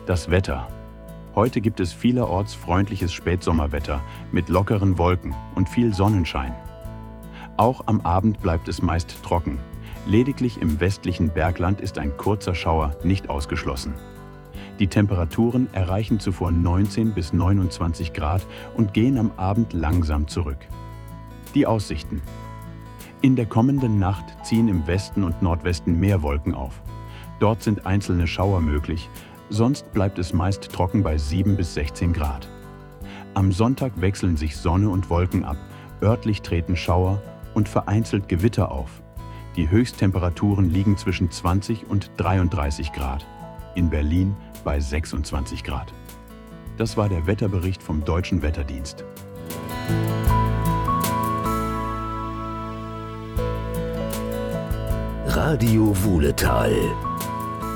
Das Wetter. Heute gibt es vielerorts freundliches Spätsommerwetter mit lockeren Wolken und viel Sonnenschein. Auch am Abend bleibt es meist trocken. Lediglich im westlichen Bergland ist ein kurzer Schauer nicht ausgeschlossen. Die Temperaturen erreichen zuvor 19 bis 29 Grad und gehen am Abend langsam zurück. Die Aussichten. In der kommenden Nacht ziehen im Westen und Nordwesten mehr Wolken auf. Dort sind einzelne Schauer möglich, sonst bleibt es meist trocken bei 7 bis 16 Grad. Am Sonntag wechseln sich Sonne und Wolken ab, örtlich treten Schauer und vereinzelt Gewitter auf. Die Höchsttemperaturen liegen zwischen 20 und 33 Grad. In Berlin bei 26 Grad. Das war der Wetterbericht vom Deutschen Wetterdienst. Radio Wuhletal.